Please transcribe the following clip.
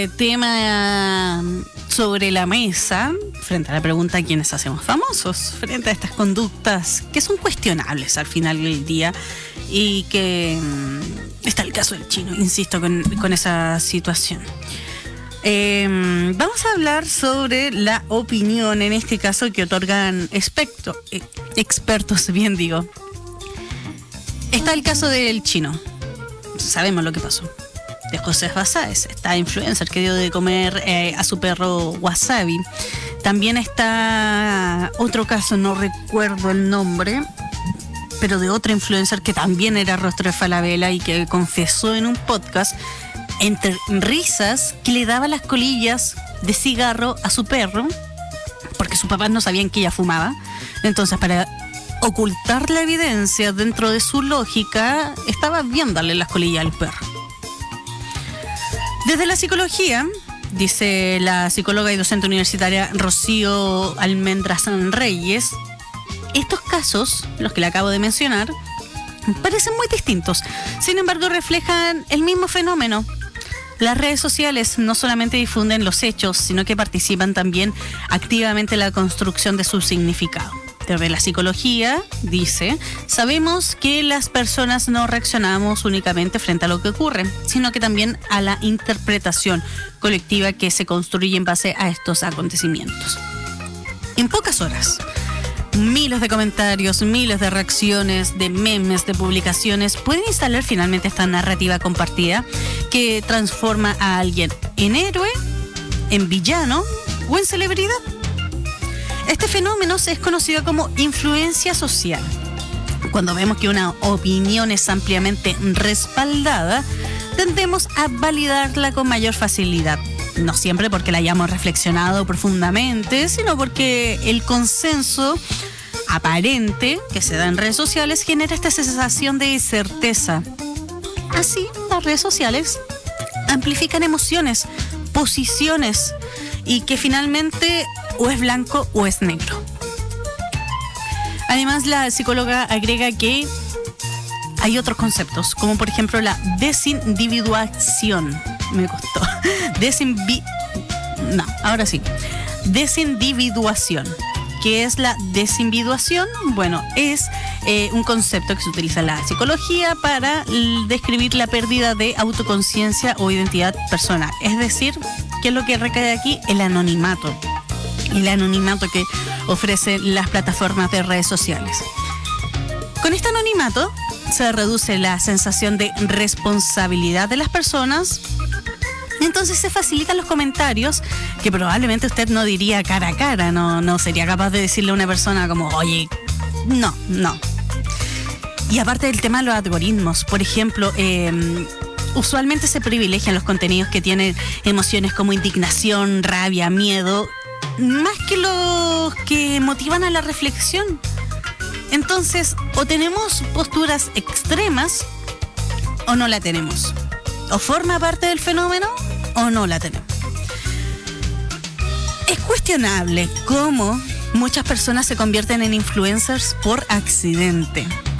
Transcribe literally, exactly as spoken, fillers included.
este tema sobre la mesa, frente a la pregunta ¿quiénes hacemos famosos? Frente a estas conductas que son cuestionables al final del día y que mm, está el caso del chino, insisto, con, con esa situación. Eh, vamos a hablar sobre la opinión, en este caso, que otorgan expecto, eh, expertos, bien digo. Está el caso del chino. Sabemos lo que pasó. De José Basáez, esta influencer que dio de comer eh, a su perro wasabi. También está otro caso, no recuerdo el nombre, pero de otra influencer que también era rostro de Falabella y que confesó en un podcast, entre risas, que le daba las colillas de cigarro a su perro, porque sus papás no sabían que ella fumaba. Entonces, para ocultar la evidencia dentro de su lógica, estaba bien darle las colillas al perro. Desde la psicología, dice la psicóloga y docente universitaria Rocío Almendras Reyes, estos casos, los que le acabo de mencionar, parecen muy distintos. Sin embargo, reflejan el mismo fenómeno. Las redes sociales no solamente difunden los hechos, sino que participan también activamente en la construcción de su significado. Desde la psicología, dice, sabemos que las personas no reaccionamos únicamente frente a lo que ocurre, sino que también a la interpretación colectiva que se construye en base a estos acontecimientos. En pocas horas, miles de comentarios, miles de reacciones, de memes, de publicaciones pueden instalar finalmente esta narrativa compartida que transforma a alguien en héroe, en villano o en celebridad. Este fenómeno es conocido como influencia social. Cuando vemos que una opinión es ampliamente respaldada, tendemos a validarla con mayor facilidad. No siempre porque la hayamos reflexionado profundamente, sino porque el consenso aparente que se da en redes sociales genera esta sensación de certeza. Así, las redes sociales amplifican emociones, posiciones, y que finalmente o es blanco o es negro. Además, la psicóloga agrega que hay otros conceptos, como por ejemplo la desindividuación. Me costó. Desinvi... No, ahora sí. Desindividuación. ¿Qué es la desindividuación? Bueno, es eh, un concepto que se utiliza en la psicología para l- describir la pérdida de autoconciencia o identidad personal. Es decir, ¿qué es lo que recae aquí? El anonimato. El anonimato que ofrecen las plataformas de redes sociales. Con este anonimato se reduce la sensación de responsabilidad de las personas. Entonces se facilitan los comentarios que probablemente usted no diría cara a cara, no, no sería capaz de decirle a una persona como, oye, no, no. Y aparte del tema de los algoritmos, por ejemplo, eh, usualmente se privilegian los contenidos que tienen emociones como indignación, rabia, miedo, más que los que motivan a la reflexión. Entonces, o tenemos posturas extremas o no la tenemos. O forma parte del fenómeno o no la tenemos. Es cuestionable cómo muchas personas se convierten en influencers por accidente.